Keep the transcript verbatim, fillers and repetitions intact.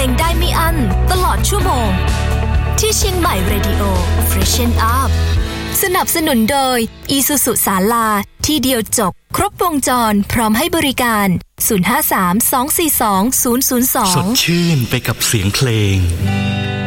งได้ไม่อั้นตลอดชั่วโมงที่เชียงใหม่ Radio Freshen Up สนับสนุนโดย Isuzu ศาลาที่เดียวจบครบวงจรพร้อมให้บริการศูนย์ ห้า สาม สอง สี่ สอง ศูนย์ ศูนย์ สองสดชื่นไปกับเสียงเพลง